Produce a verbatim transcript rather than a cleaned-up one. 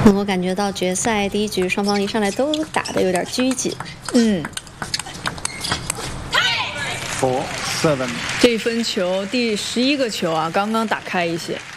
我感觉到决赛第一局双方一上来都打得有点拘谨。 嗯。 Four seven。 这一分球第十一个球啊，刚刚打开一些。